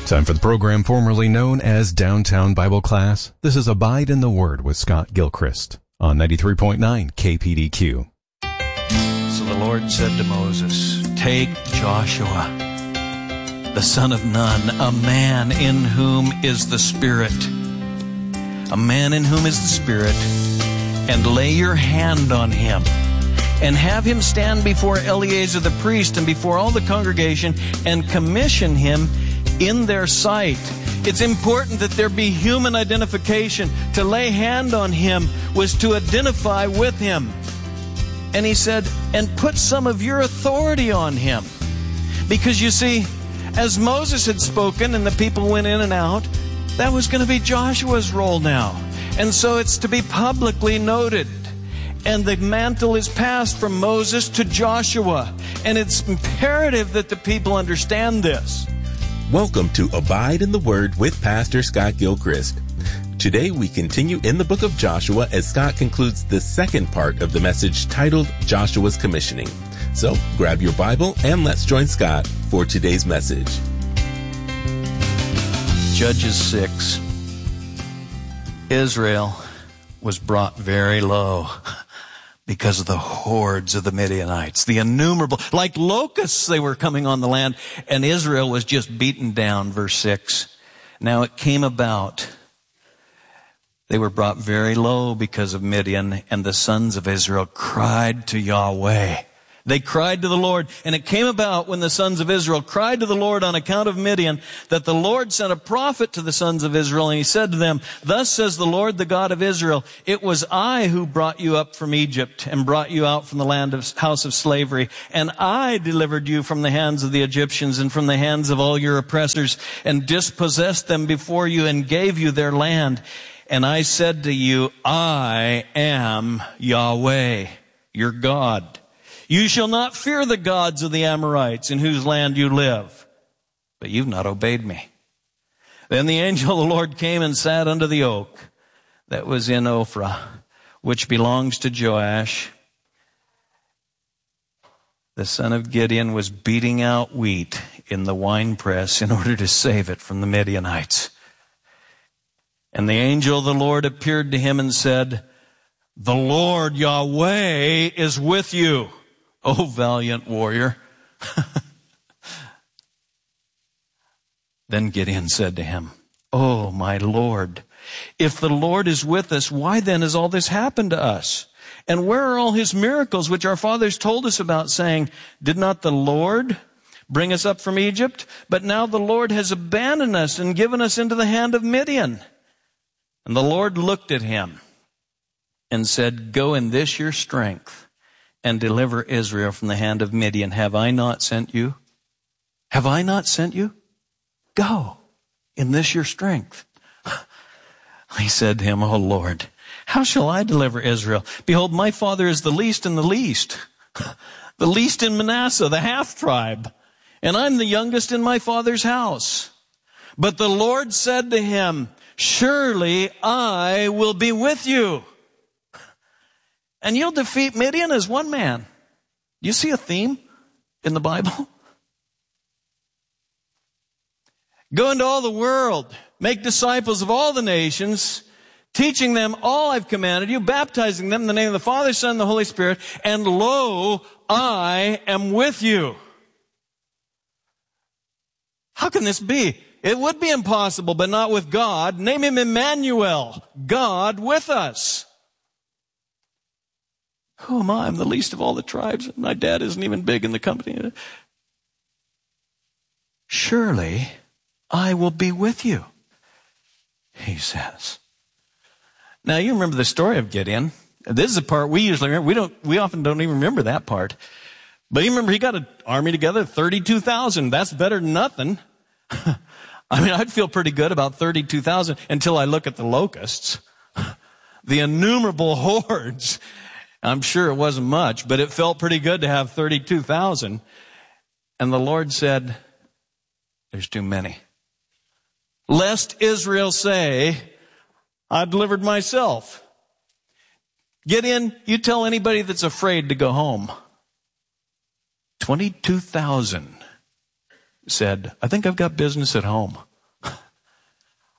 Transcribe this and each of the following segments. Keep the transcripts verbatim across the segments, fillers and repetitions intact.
Time for the program formerly known as Downtown Bible Class. This is Abide in the Word with Scott Gilchrist on ninety-three point nine K P D Q. So the Lord said to Moses, "Take Joshua, the son of Nun, a man in whom is the Spirit, a man in whom is the Spirit, and lay your hand on him, and have him stand before Eleazar the priest and before all the congregation, and commission him in their sight." It's important that there be human identification. To lay hand on him was to identify with him. And he said, and put some of your authority on him. Because you see, as Moses had spoken and the people went in and out, that was going to be Joshua's role now. And so it's to be publicly noted. And the mantle is passed from Moses to Joshua. And it's imperative that the people understand this. Welcome to Abide in the Word with Pastor Scott Gilchrist. Today we continue in the book of Joshua as Scott concludes the second part of the message titled Joshua's Commissioning. So grab your Bible and let's join Scott for today's message. Judges six. Israel was brought very low because of the hordes of the Midianites, the innumerable, like locusts they were coming on the land, and Israel was just beaten down, verse six. Now it came about, they were brought very low because of Midian, and the sons of Israel cried to Yahweh. They cried to the Lord, and it came about when the sons of Israel cried to the Lord on account of Midian, that the Lord sent a prophet to the sons of Israel, and he said to them, "Thus says the Lord, the God of Israel, it was I who brought you up from Egypt and brought you out from the land of house of slavery, and I delivered you from the hands of the Egyptians and from the hands of all your oppressors, and dispossessed them before you and gave you their land. And I said to you, I am Yahweh, your God. You shall not fear the gods of the Amorites in whose land you live. But you've not obeyed me." Then the angel of the Lord came and sat under the oak that was in Ophrah, which belongs to Joash. The son of Gideon was beating out wheat in the winepress in order to save it from the Midianites. And the angel of the Lord appeared to him and said, "The Lord Yahweh is with you, O valiant warrior." Then Gideon said to him, "Oh, my Lord, if the Lord is with us, why then has all this happened to us? And where are all his miracles which our fathers told us about, saying, did not the Lord bring us up from Egypt? But now the Lord has abandoned us and given us into the hand of Midian." And the Lord looked at him and said, "Go in this your strength and deliver Israel from the hand of Midian. Have I not sent you? Have I not sent you? Go in this your strength." He said to him, "O Lord, how shall I deliver Israel? Behold, my father is the least in the least, the least in Manasseh, the half tribe, and I'm the youngest in my father's house." But the Lord said to him, "Surely I will be with you, and you'll defeat Midian as one man." You see a theme in the Bible? "Go into all the world, make disciples of all the nations, teaching them all I've commanded you, baptizing them in the name of the Father, Son, and the Holy Spirit, and lo, I am with you." How can this be? It would be impossible, but not with God. Name him Emmanuel, God with us. Who am I? I'm the least of all the tribes. My dad isn't even big in the company. "Surely I will be with you," he says. Now you remember the story of Gideon. This is the part we usually remember. We don't, we often don't even remember that part. But you remember he got an army together, thirty-two thousand. That's better than nothing. I mean, I'd feel pretty good about thirty-two thousand until I look at the locusts. The innumerable hordes. I'm sure it wasn't much, but it felt pretty good to have thirty-two thousand. And the Lord said, "There's too many. Lest Israel say, I delivered myself." Gideon, you tell anybody that's afraid to go home. twenty-two thousand said, "I think I've got business at home.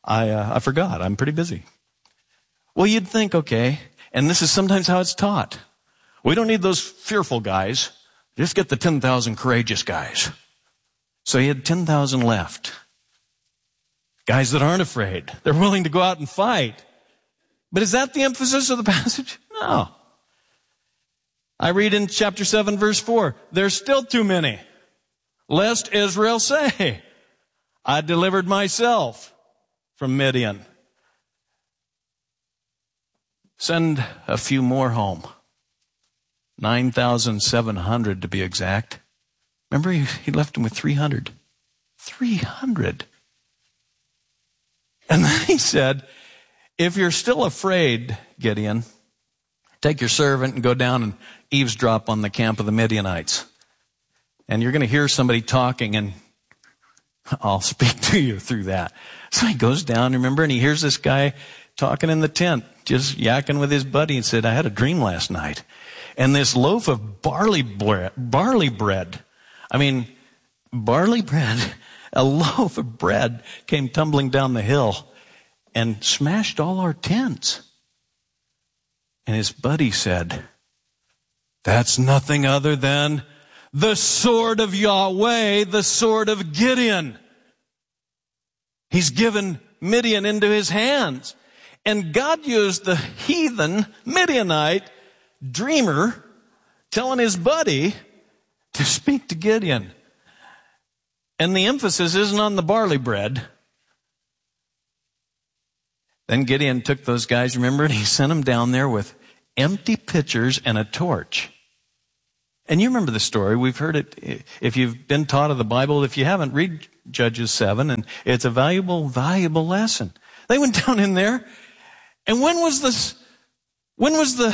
I, uh, I forgot. I'm pretty busy. Well, you'd think, okay, and this is sometimes how it's taught. We don't need those fearful guys. Just get the ten thousand courageous guys. So he had ten thousand left. Guys that aren't afraid. They're willing to go out and fight. But is that the emphasis of the passage? No. I read in chapter seven, verse four, there's still too many. Lest Israel say, I delivered myself from Midian. Send a few more home. nine thousand seven hundred to be exact. Remember, he, he left them with three hundred. three hundred. And then he said, if you're still afraid, Gideon, take your servant and go down and eavesdrop on the camp of the Midianites. And you're going to hear somebody talking, and I'll speak to you through that. So he goes down, remember, and he hears this guy talking in the tent, just yakking with his buddy, and said, I had a dream last night. And this loaf of barley bread, barley bread, I mean, barley bread, a loaf of bread came tumbling down the hill and smashed all our tents. And his buddy said, that's nothing other than the sword of Yahweh, the sword of Gideon. He's given Midian into his hands. And God used the heathen Midianite dreamer telling his buddy to speak to Gideon. And the emphasis isn't on the barley bread. Then Gideon took those guys, remember, and he sent them down there with empty pitchers and a torch. And you remember the story. We've heard it. If you've been taught of the Bible, if you haven't, read Judges seven, and it's a valuable, valuable lesson. They went down in there, and when was this, when was the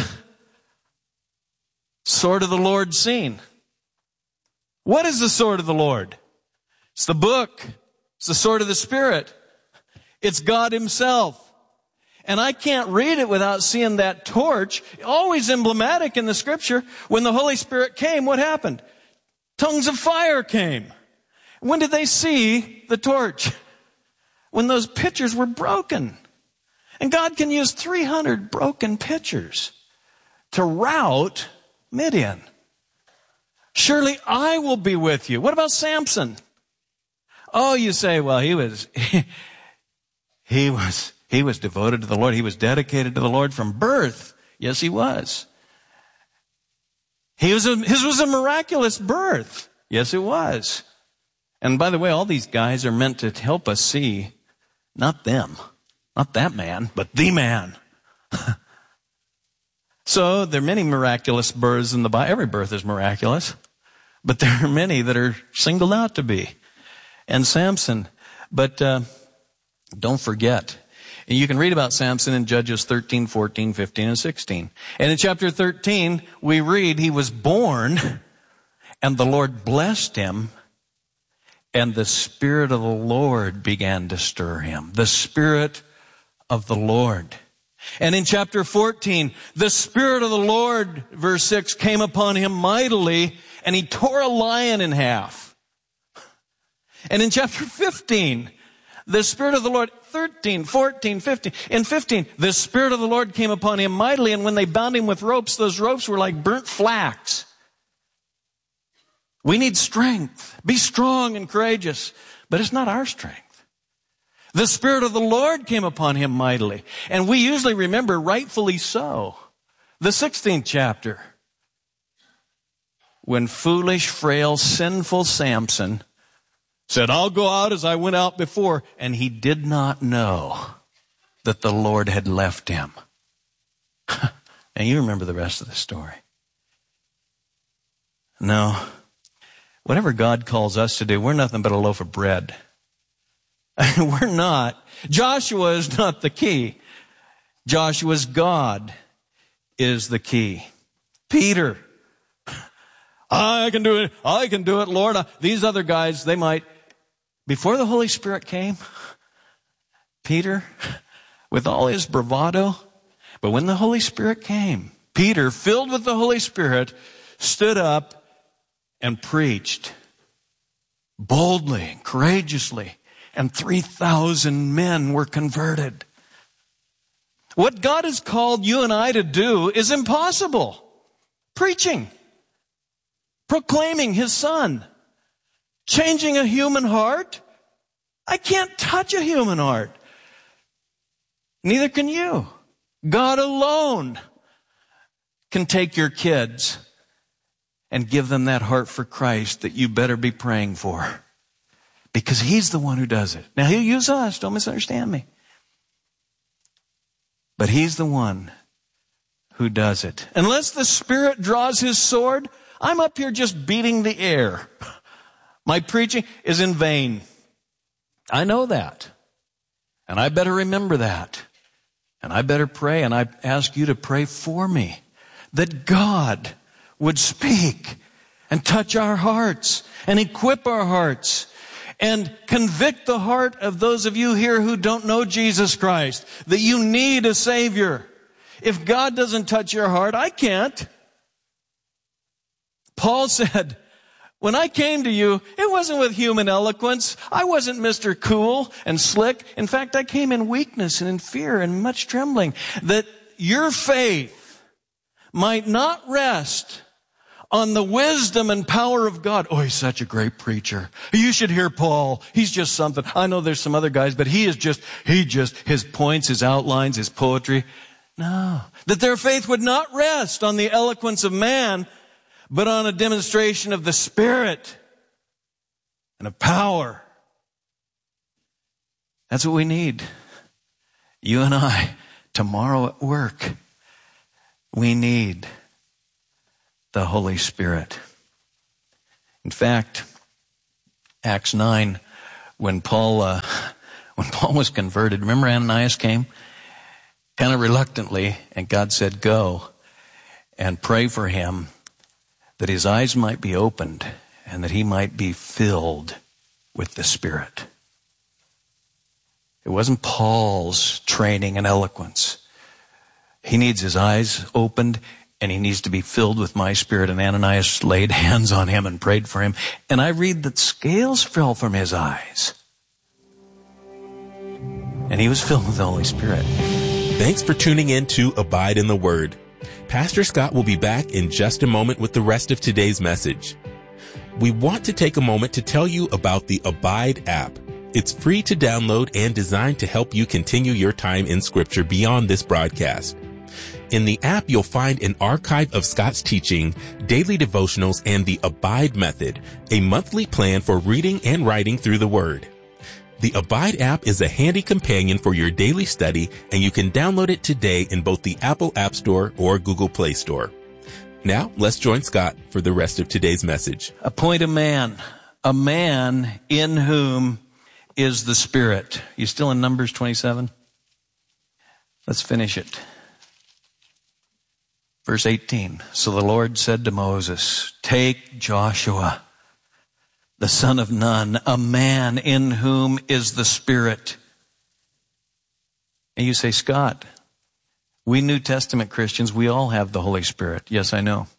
sword of the Lord seen? What is the sword of the Lord? It's the book. It's the sword of the Spirit. It's God himself. And I can't read it without seeing that torch. Always emblematic in the scripture. When the Holy Spirit came, what happened? Tongues of fire came. When did they see the torch? When those pitchers were broken. And God can use three hundred broken pitchers to rout Midian. Surely I will be with you. What about Samson? Oh, you say, well, he was, he, he was, he was devoted to the Lord. He was dedicated to the Lord from birth. Yes, he was. He was a, his was a miraculous birth. Yes, it was. And by the way, all these guys are meant to help us see, not them, not that man, but the man. So there are many miraculous births in the Bible. Every birth is miraculous. But there are many that are singled out to be. And Samson, but uh, don't forget. And you can read about Samson in Judges thirteen, fourteen, fifteen, and sixteen. And in chapter thirteen, we read he was born, and the Lord blessed him, and the Spirit of the Lord began to stir him. The Spirit of the Lord. And in chapter fourteen, the Spirit of the Lord, verse six, came upon him mightily, and he tore a lion in half. And in chapter fifteen, the Spirit of the Lord, thirteen, fourteen, fifteen, in fifteen, the Spirit of the Lord came upon him mightily, and when they bound him with ropes, those ropes were like burnt flax. We need strength. Be strong and courageous. But it's not our strength. The Spirit of the Lord came upon him mightily. And we usually remember, rightfully so, the sixteenth chapter, when foolish, frail, sinful Samson said, I'll go out as I went out before. And he did not know that the Lord had left him. And you remember the rest of the story. No. Whatever God calls us to do, we're nothing but a loaf of bread. We're not. Joshua is not the key. Joshua's God is the key. Peter, I can do it. I can do it, Lord. These other guys, they might. Before the Holy Spirit came, Peter, with all his bravado, but when the Holy Spirit came, Peter, filled with the Holy Spirit, stood up and preached boldly, courageously. and three thousand men were converted. What God has called you and I to do is impossible. Preaching, proclaiming His Son, changing a human heart. I can't touch a human heart. Neither can you. God alone can take your kids and give them that heart for Christ that you better be praying for. Because He's the one who does it. Now, He'll use us, don't misunderstand me. But He's the one who does it. Unless the Spirit draws His sword, I'm up here just beating the air. My preaching is in vain. I know that. And I better remember that. And I better pray, and I ask you to pray for me, that God would speak and touch our hearts and equip our hearts and convict the heart of those of you here who don't know Jesus Christ, that you need a Savior. If God doesn't touch your heart, I can't. Paul said, when I came to you, it wasn't with human eloquence. I wasn't Mister Cool and slick. In fact, I came in weakness and in fear and much trembling, that your faith might not rest on the wisdom and power of God. Oh, he's such a great preacher. You should hear Paul. He's just something. I know there's some other guys, but he is just, he just, his points, his outlines, his poetry. No. That their faith would not rest on the eloquence of man, but on a demonstration of the Spirit and of power. That's what we need. You and I, tomorrow at work, we need the Holy Spirit. In fact, Acts nine, when Paul, uh, when Paul was converted, remember Ananias came? Kind of reluctantly, and God said, go and pray for him, that his eyes might be opened and that he might be filled with the Spirit. It wasn't Paul's training and eloquence. He needs his eyes opened and he needs to be filled with my Spirit. And Ananias laid hands on him and prayed for him. And I read that scales fell from his eyes. And he was filled with the Holy Spirit. Thanks for tuning in to Abide in the Word. Pastor Scott will be back in just a moment with the rest of today's message. We want to take a moment to tell you about the Abide app. It's free to download and designed to help you continue your time in Scripture beyond this broadcast. In the app, you'll find an archive of Scott's teaching, daily devotionals, and the Abide Method, a monthly plan for reading and writing through the Word. The Abide app is a handy companion for your daily study, and you can download it today in both the Apple App Store or Google Play Store. Now, let's join Scott for the rest of today's message. Appoint a man, a man in whom is the Spirit. You still in Numbers twenty-seven? Let's finish it. Verse eighteen. So the Lord said to Moses, take Joshua, the son of Nun, a man in whom is the Spirit. And you say, Scott, we New Testament Christians, we all have the Holy Spirit. Yes, I know.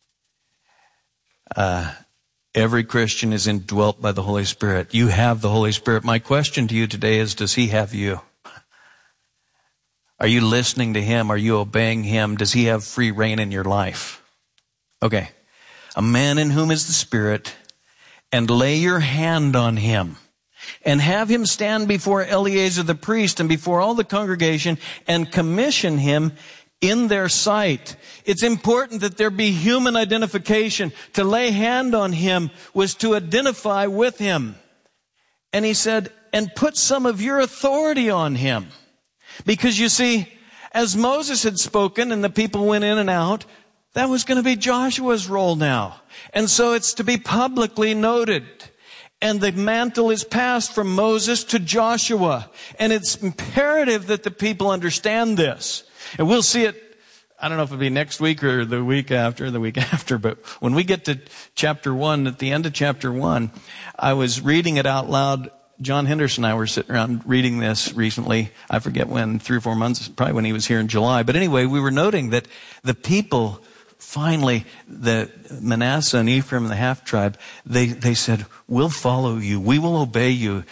Uh, every Christian is indwelt by the Holy Spirit. You have the Holy Spirit. My question to you today is, does He have you? Are you listening to Him? Are you obeying Him? Does He have free reign in your life? Okay. A man in whom is the Spirit, and lay your hand on him, and have him stand before Eleazar the priest and before all the congregation, and commission him in their sight. It's important that there be human identification. To lay hand on him was to identify with him. And he said, and put some of your authority on him. Because you see, as Moses had spoken and the people went in and out, that was going to be Joshua's role now. And so it's to be publicly noted. And the mantle is passed from Moses to Joshua. And it's imperative that the people understand this. And we'll see it, I don't know if it'll be next week or the week after, the week after, but when we get to chapter one, at the end of chapter one, I was reading it out loud. John Henderson and I were sitting around reading this recently. I forget when, three or four months, probably when he was here in July. But anyway, we were noting that the people, finally, the Manasseh and Ephraim and the half tribe, they, they said, we'll follow you. We will obey you.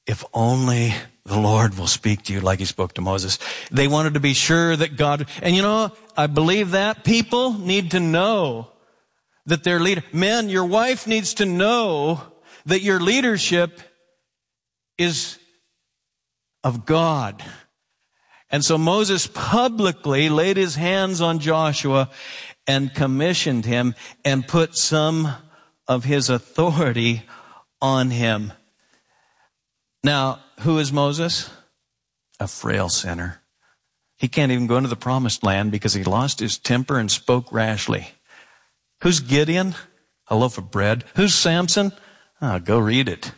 if only the Lord will speak to you like he spoke to Moses. They wanted to be sure that God, and you know, I believe that people need to know that their leader, men, your wife needs to know that your leadership is of God. And so Moses publicly laid his hands on Joshua and commissioned him and put some of his authority on him. Now, who is Moses? A frail sinner. He can't even go into the promised land because he lost his temper and spoke rashly. Who's Gideon? A loaf of bread. Who's Samson? Oh, go read it.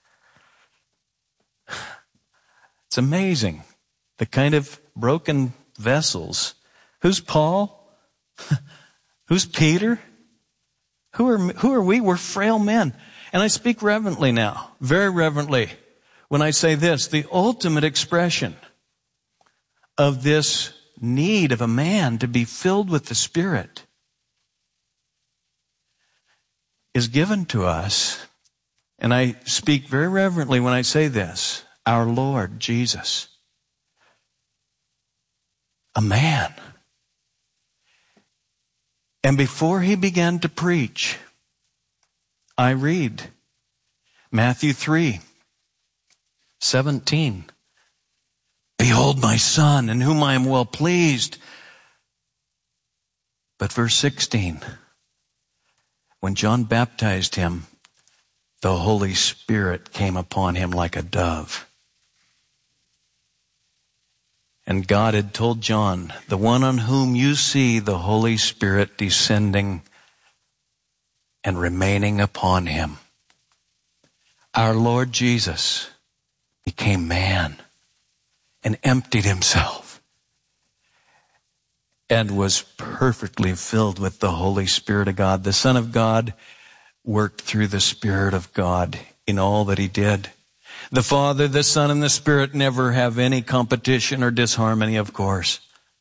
It's amazing the kind of broken vessels. Who's Paul? Who's Peter? Who are, who are we? We're frail men. And I speak reverently now, very reverently, when I say this, the ultimate expression of this need of a man to be filled with the Spirit is given to us. And I speak very reverently when I say this, our Lord Jesus, a man. And before he began to preach, I read Matthew three seventeen. Behold my son, in whom I am well pleased. But verse sixteen, when John baptized him, the Holy Spirit came upon him like a dove. And God had told John, the one on whom you see the Holy Spirit descending and remaining upon him. Our Lord Jesus became man and emptied himself and was perfectly filled with the Holy Spirit of God. The Son of God worked through the Spirit of God in all that he did. The Father, the Son, and the Spirit never have any competition or disharmony, of course.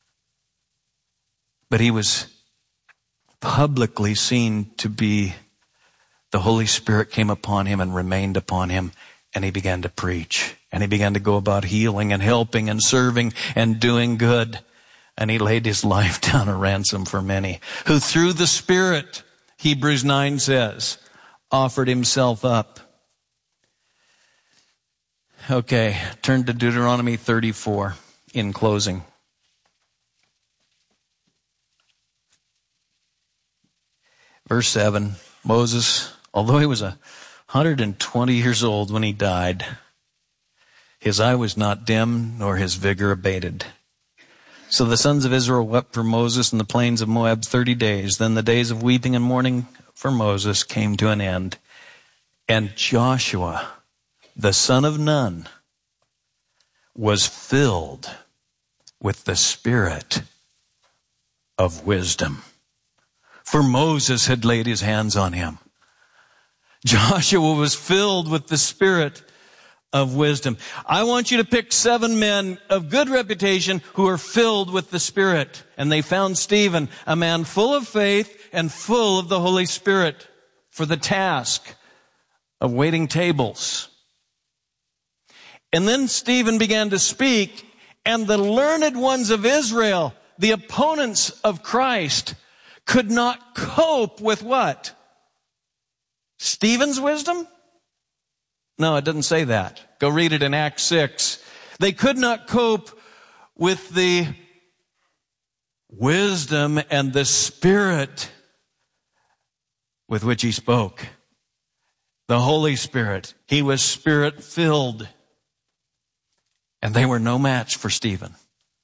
But he was publicly seen to be, the Holy Spirit came upon him and remained upon him, and he began to preach. And he began to go about healing and helping and serving and doing good. And he laid his life down a ransom for many, who through the Spirit, Hebrews nine says, offered himself up. Okay, turn to Deuteronomy thirty-four in closing. Verse seven, Moses, although he was a hundred and twenty years old when he died, his eye was not dim, nor his vigor abated. So the sons of Israel wept for Moses in the plains of Moab thirty days. Then the days of weeping and mourning for Moses came to an end. And Joshua, the son of Nun, was filled with the Spirit of wisdom. For Moses had laid his hands on him. Joshua was filled with the Spirit of wisdom. I want you to pick seven men of good reputation who are filled with the Spirit. And they found Stephen, a man full of faith and full of the Holy Spirit, for the task of waiting tables. And then Stephen began to speak, and the learned ones of Israel, the opponents of Christ, could not cope with what? Stephen's wisdom? No, it doesn't say that. Go read it in Acts six. They could not cope with the wisdom and the Spirit with which he spoke. The Holy Spirit. He was Spirit-filled. And they were no match for Stephen.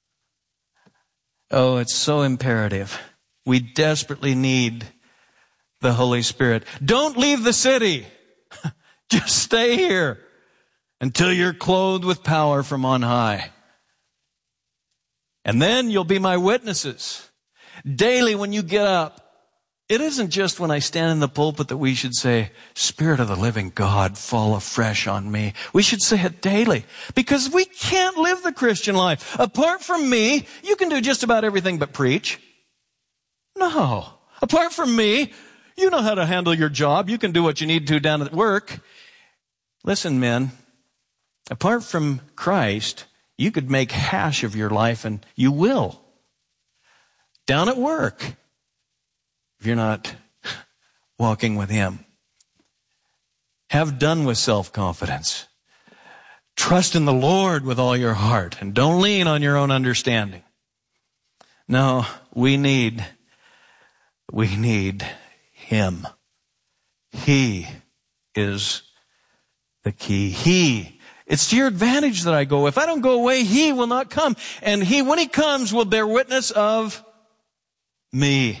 Oh, it's so imperative. We desperately need the Holy Spirit. Don't leave the city. Just stay here until you're clothed with power from on high. And then you'll be my witnesses. Daily when you get up, it isn't just when I stand in the pulpit that we should say, Spirit of the living God, fall afresh on me. We should say it daily because we can't live the Christian life. Apart from me, you can do just about everything but preach. No. Apart from me, you know how to handle your job. You can do what you need to down at work. Listen, men, Apart from Christ, you could make hash of your life, and you will. Down at work, if you're not walking with Him. Have done with self-confidence. Trust in the Lord with all your heart, and don't lean on your own understanding. No, we need, we need Him. He is the key. He. It's to your advantage that I go. If I don't go away, He will not come. And He, when He comes, will bear witness of me.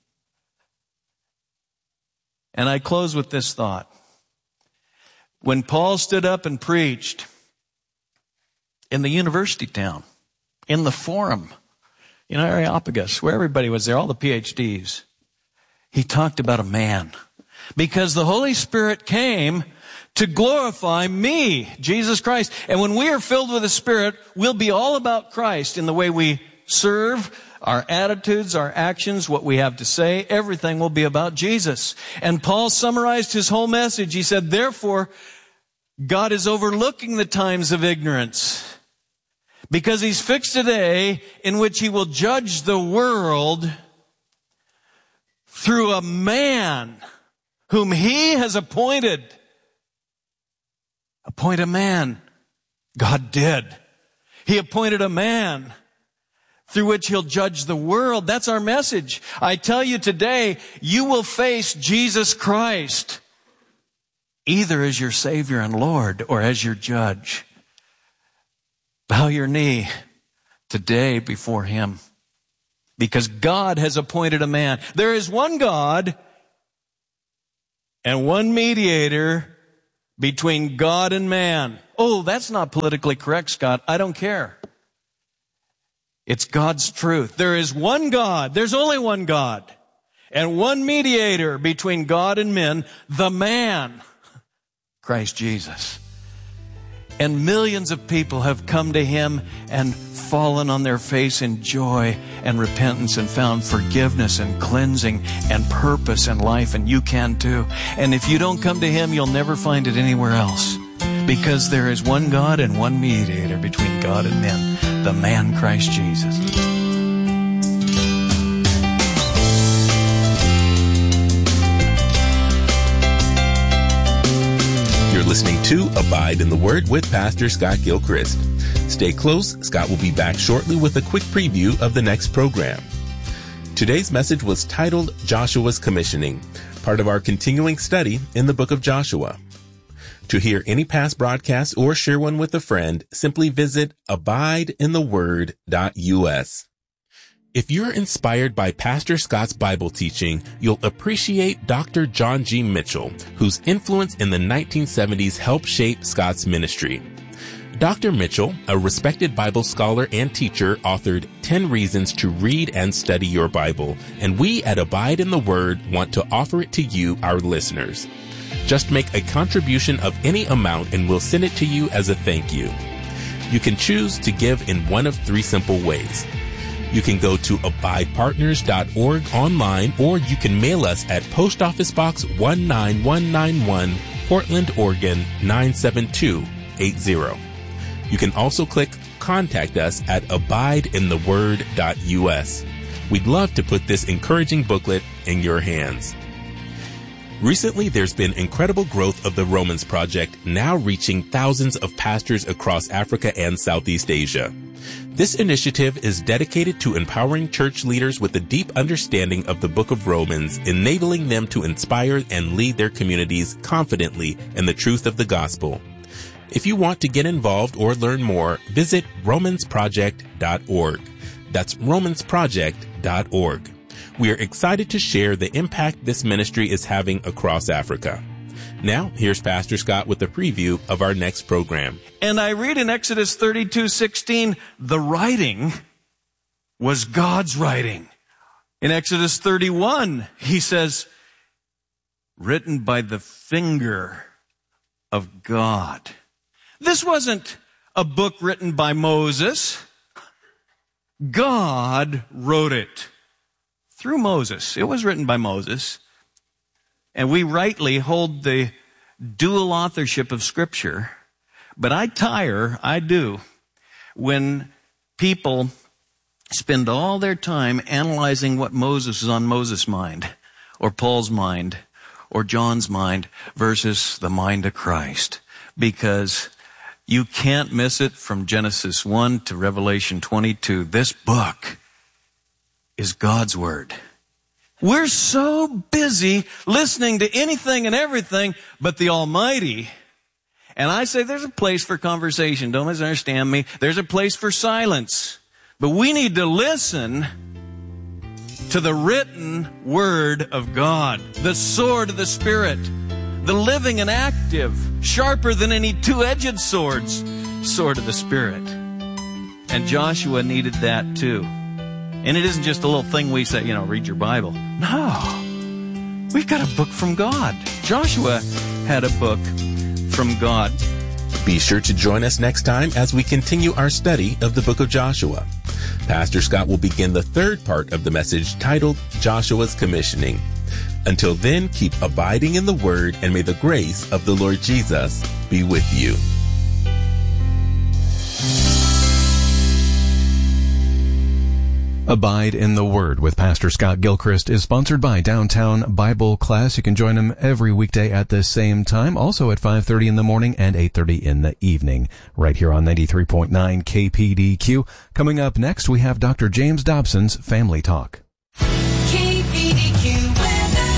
And I close with this thought. When Paul stood up and preached in the university town, in the forum, in Areopagus, where everybody was there, all the P H Ds, he talked about a man. Because the Holy Spirit came to glorify me, Jesus Christ. And when we are filled with the Spirit, we'll be all about Christ in the way we serve, our attitudes, our actions, what we have to say. Everything will be about Jesus. And Paul summarized his whole message. He said, therefore, God is overlooking the times of ignorance, because He's fixed a day in which He will judge the world through a man whom He has appointed. Appoint a man. God did. He appointed a man through which He'll judge the world. That's our message. I tell you today, you will face Jesus Christ either as your Savior and Lord or as your judge. Bow your knee today before Him, because God has appointed a man. There is one God and one mediator between God and man. Oh, that's not politically correct, Scott. I don't care. It's God's truth. There is one God. There's only one God. And one mediator between God and men, the man, Christ Jesus. And millions of people have come to Him and fallen on their face in joy and repentance and found forgiveness and cleansing and purpose and life, and you can too. And if you don't come to Him, you'll never find it anywhere else, because there is one God and one mediator between God and men, the man Christ Jesus. You're listening to Abide in the Word with Pastor Scott Gilchrist. Stay close. Scott will be back shortly with a quick preview of the next program. Today's message was titled Joshua's Commissioning, part of our continuing study in the book of Joshua. To hear any past broadcasts or share one with a friend, simply visit abide in the word dot U S. If you're inspired by Pastor Scott's Bible teaching, you'll appreciate Doctor John G. Mitchell, whose influence in the nineteen seventies helped shape Scott's ministry. Doctor Mitchell, a respected Bible scholar and teacher, authored ten Reasons to Read and Study Your Bible, and we at Abide in the Word want to offer it to you, our listeners. Just make a contribution of any amount and we'll send it to you as a thank you. You can choose to give in one of three simple ways. You can go to abide partners dot org online, or you can mail us at Post Office Box one nine one nine one, Portland, Oregon nine seven two eight zero. You can also click Contact Us at abide in the word dot U S. We'd love to put this encouraging booklet in your hands. Recently, there's been incredible growth of the Romans Project, now reaching thousands of pastors across Africa and Southeast Asia. This initiative is dedicated to empowering church leaders with a deep understanding of the book of Romans, enabling them to inspire and lead their communities confidently in the truth of the gospel. If you want to get involved or learn more, visit romans project dot org. That's romans project dot org. We are excited to share the impact this ministry is having across Africa. Now, here's Pastor Scott with a preview of our next program. And I read in Exodus thirty-two sixteen, the writing was God's writing. In Exodus thirty-one, he says, written by the finger of God. This wasn't a book written by Moses. God wrote it through Moses. It was written by Moses. And we rightly hold the dual authorship of Scripture. But I tire, I do, when people spend all their time analyzing what Moses is on Moses' mind, or Paul's mind, or John's mind, versus the mind of Christ. Because you can't miss it from Genesis one to Revelation twenty-two. This book is God's Word. We're so busy listening to anything and everything but the Almighty. And I say there's a place for conversation. Don't misunderstand me. There's a place for silence. But we need to listen to the written Word of God, the sword of the Spirit, the living and active, sharper than any two-edged swords, sword of the Spirit. And Joshua needed that too. And it isn't just a little thing we say, you know, read your Bible. No. We've got a book from God. Joshua had a book from God. Be sure to join us next time as we continue our study of the book of Joshua. Pastor Scott will begin the third part of the message titled Joshua's Commissioning. Until then, keep abiding in the Word, and may the grace of the Lord Jesus be with you. Abide in the Word with Pastor Scott Gilchrist is sponsored by Downtown Bible Class. You can join him every weekday at the same time, also at five thirty in the morning and eight thirty in the evening, right here on ninety-three point nine K P D Q. Coming up next, we have Doctor James Dobson's Family Talk. K P D Q weather.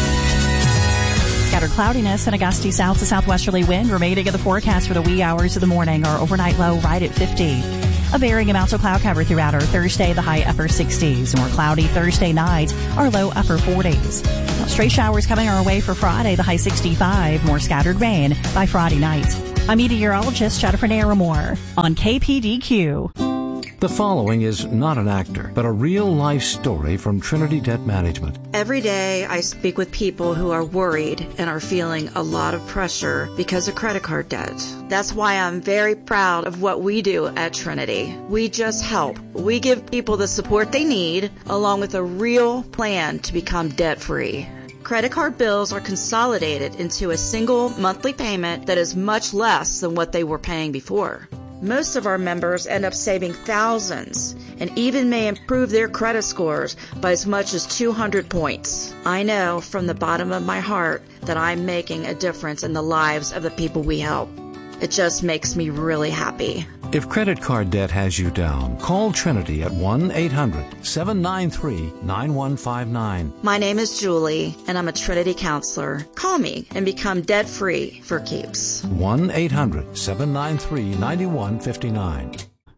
Scattered cloudiness and a gusty south to southwesterly wind remaining in the forecast for the wee hours of the morning. Our overnight low right at fifty. A varying amount of cloud cover throughout our Thursday, the high upper sixties. More cloudy Thursday night, our low upper forties. Now, stray showers coming our way for Friday, the high sixty-five. More scattered rain by Friday night. I'm meteorologist Jennifer Naramore on K P D Q. The following is not an actor, but a real-life story from Trinity Debt Management. Every day I speak with people who are worried and are feeling a lot of pressure because of credit card debt. That's why I'm very proud of what we do at Trinity. We just help. We give people the support they need, along with a real plan to become debt-free. Credit card bills are consolidated into a single monthly payment that is much less than what they were paying before. Most of our members end up saving thousands and even may improve their credit scores by as much as two hundred points. I know from the bottom of my heart that I'm making a difference in the lives of the people we help. It just makes me really happy. If credit card debt has you down, call Trinity at one eight hundred seven nine three nine one five nine. My name is Julie, and I'm a Trinity counselor. Call me and become debt-free for keeps. one eight hundred seven nine three nine one five nine.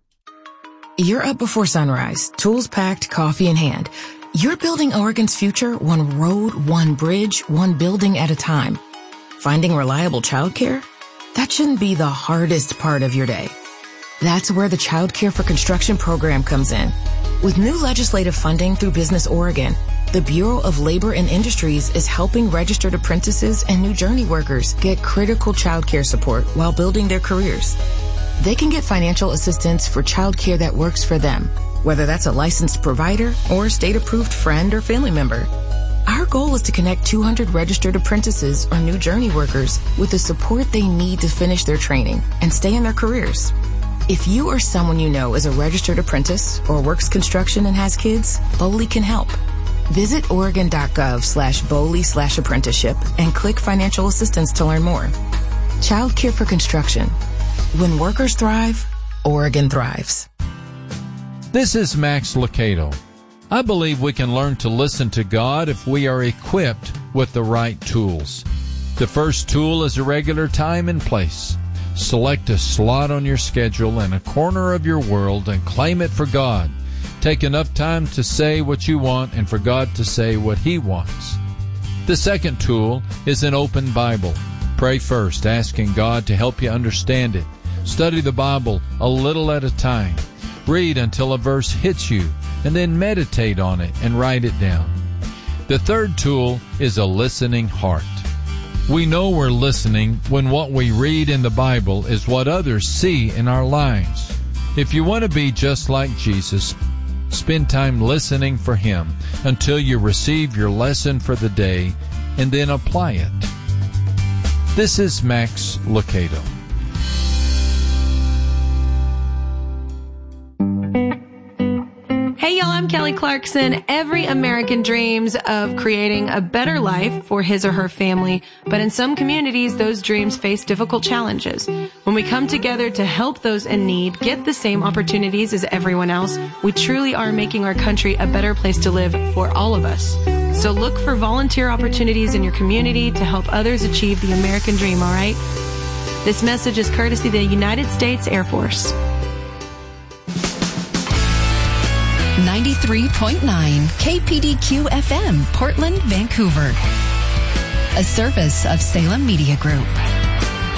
You're up before sunrise, tools packed, coffee in hand. You're building Oregon's future one road, one bridge, one building at a time. Finding reliable childcare? That shouldn't be the hardest part of your day. That's where the Child Care for Construction program comes in. With new legislative funding through Business Oregon, the Bureau of Labor and Industries is helping registered apprentices and new journey workers get critical child care support while building their careers. They can get financial assistance for child care that works for them, whether that's a licensed provider or a state-approved friend or family member. Our goal is to connect two hundred registered apprentices or new journey workers with the support they need to finish their training and stay in their careers. If you or someone you know is a registered apprentice or works construction and has kids, BOLI can help. Visit Oregon.gov slash BOLI slash apprenticeship and click financial assistance to learn more. Child Care for Construction. When workers thrive, Oregon thrives. This is Max Lucado. I believe we can learn to listen to God if we are equipped with the right tools. The first tool is a regular time and place. Select a slot on your schedule in a corner of your world and claim it for God. Take enough time to say what you want and for God to say what He wants. The second tool is an open Bible. Pray first, asking God to help you understand it. Study the Bible a little at a time. Read until a verse hits you, and then meditate on it and write it down. The third tool is a listening heart. We know we're listening when what we read in the Bible is what others see in our lives. If you want to be just like Jesus, spend time listening for Him until you receive your lesson for the day and then apply it. This is Max Lucado. I'm Kelly Clarkson. Every American dreams of creating a better life for his or her family, but in some communities, those dreams face difficult challenges. When we come together to help those in need get the same opportunities as everyone else, we truly are making our country a better place to live for all of us. So look for volunteer opportunities in your community to help others achieve the American dream, all right? This message is courtesy of the United States Air Force. ninety-three point nine K P D Q F M, Portland, Vancouver. A service of Salem Media Group.